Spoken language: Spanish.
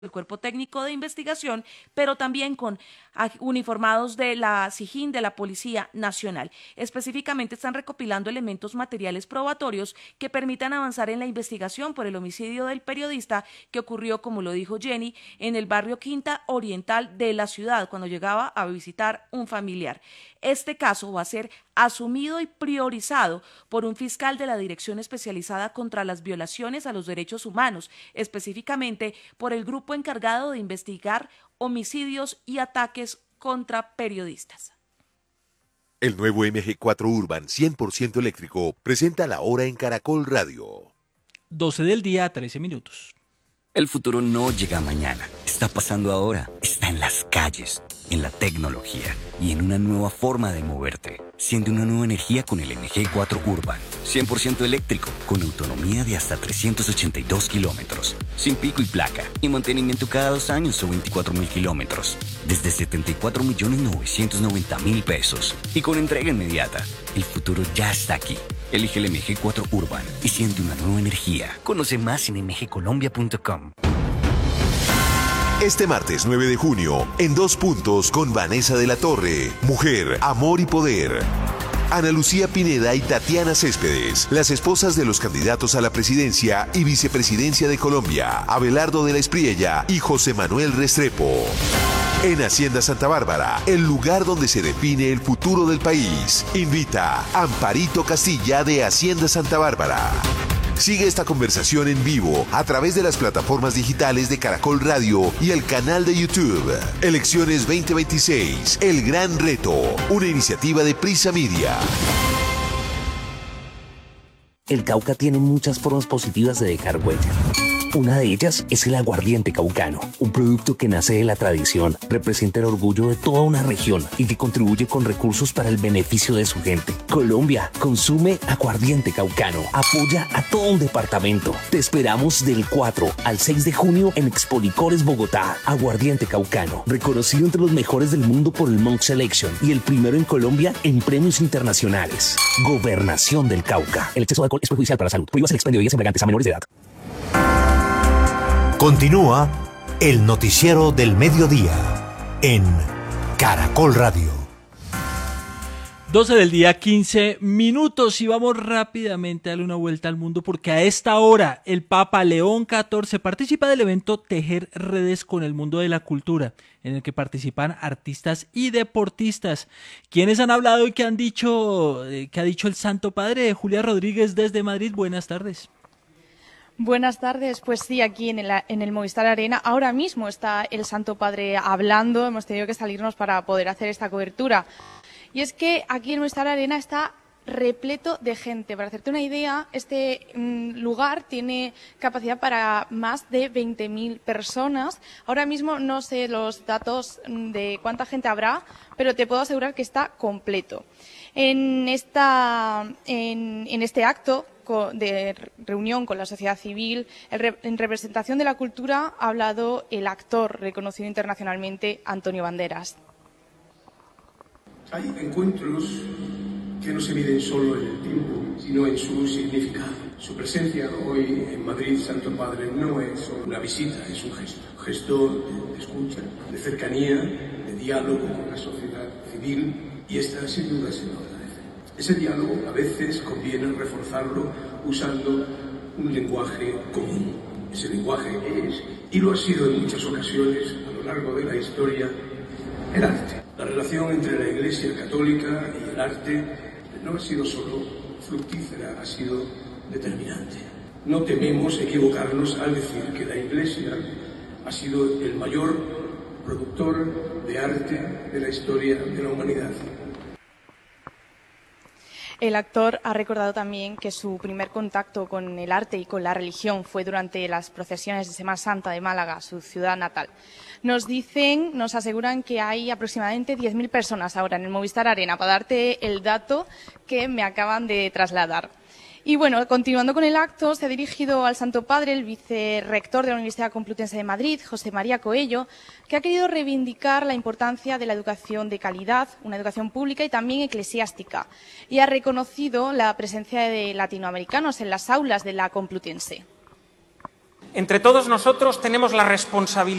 el cuerpo técnico de investigación, pero también con uniformados de la SIJIN, de la Policía Nacional. Específicamente están recopilando elementos materiales probatorios que permitan avanzar en la investigación por el homicidio del periodista que ocurrió, como lo dijo Jenny, en el barrio Quinta Oriental de la ciudad, cuando llegaba a visitar un familiar. Este caso va a ser asumido y priorizado por un fiscal de la Dirección Especializada contra las Violaciones a los Derechos Humanos, específicamente por el grupo encargado de investigar homicidios y ataques contra periodistas. El nuevo MG4 Urban 100% eléctrico presenta la hora en Caracol Radio. 12 del día, 13 minutos. El futuro no llega mañana, está pasando ahora, está en las calles, en la tecnología y en una nueva forma de moverte. Siente una nueva energía con el MG4 Urban, 100% eléctrico, con autonomía de hasta 382 kilómetros, sin pico y placa, y mantenimiento cada 2 años o 24.000 kilómetros, desde 74.990.000 pesos, y con entrega inmediata. El futuro ya está aquí. Elige el MG4 Urban y siente una nueva energía. Conoce más en mgcolombia.com. Este martes 9 de junio, en 2 puntos con Vanessa de la Torre, Mujer, Amor y Poder. Ana Lucía Pineda y Tatiana Céspedes, las esposas de los candidatos a la presidencia y vicepresidencia de Colombia, Abelardo de la Espriella y José Manuel Restrepo. En Hacienda Santa Bárbara, el lugar donde se define el futuro del país. Invita Amparito Castilla de Hacienda Santa Bárbara. Sigue esta conversación en vivo a través de las plataformas digitales de Caracol Radio y el canal de YouTube. Elecciones 2026, el gran reto, una iniciativa de Prisa Media. El Cauca tiene muchas formas positivas de dejar huella. Una de ellas es el aguardiente caucano, un producto que nace de la tradición, representa el orgullo de toda una región y que contribuye con recursos para el beneficio de su gente. Colombia, consume aguardiente caucano, apoya a todo un departamento. Te esperamos del 4 al 6 de junio en Expolicores Bogotá. Aguardiente caucano, reconocido entre los mejores del mundo por el Monk Selection y el primero en Colombia en premios internacionales. Gobernación del Cauca. El exceso de alcohol es perjudicial para la salud. Prohíbas el expendio de bebidas embriagantes a menores de edad. Continúa el noticiero del mediodía en Caracol Radio. 12 del día, 15 minutos y vamos rápidamente a darle una vuelta al mundo porque a esta hora el Papa León XIV participa del evento Tejer Redes con el Mundo de la Cultura, en el que participan artistas y deportistas. ¿Quiénes han hablado y qué han dicho, qué ha dicho el Santo Padre? Julia Rodríguez desde Madrid, buenas tardes. Buenas tardes, pues sí, aquí en el Movistar Arena ahora mismo está el Santo Padre hablando, hemos tenido que salirnos para poder hacer esta cobertura. Y es que aquí el Movistar Arena está repleto de gente. Para hacerte una idea, este lugar tiene capacidad para más de 20.000 personas. Ahora mismo no sé los datos de cuánta gente habrá, pero te puedo asegurar que está completo. En este acto de reunión con la sociedad civil, en representación de la cultura, ha hablado el actor reconocido internacionalmente Antonio Banderas. Hay encuentros que no se miden solo en el tiempo, sino en su significado. Su presencia hoy en Madrid, Santo Padre, no es solo una visita, es un gesto de escucha, de cercanía, de diálogo con la sociedad civil, y esta sin duda se nota. Ese diálogo a veces conviene reforzarlo usando un lenguaje común. Ese lenguaje es, y lo ha sido en muchas ocasiones a lo largo de la historia, el arte. La relación entre la Iglesia Católica y el arte no ha sido solo fructífera, ha sido determinante. No tememos equivocarnos al decir que la Iglesia ha sido el mayor productor de arte de la historia de la humanidad. El actor ha recordado también que su primer contacto con el arte y con la religión fue durante las procesiones de Semana Santa de Málaga, su ciudad natal. Nos aseguran que hay aproximadamente 10.000 personas ahora en el Movistar Arena, para darte el dato que me acaban de trasladar. Y bueno, continuando con el acto, se ha dirigido al Santo Padre el vicerrector de la Universidad Complutense de Madrid, José María Coello, que ha querido reivindicar la importancia de la educación de calidad, una educación pública y también eclesiástica, y ha reconocido la presencia de latinoamericanos en las aulas de la Complutense. Entre todos nosotros tenemos la responsabilidad